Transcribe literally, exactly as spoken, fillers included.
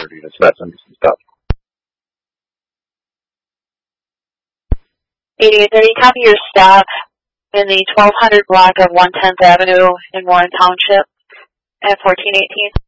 hundred units. That's some stuff. eighty-eight thirty, copy your stop in the twelve hundred block of one tenth Avenue in Warren Township at fourteen eighteen.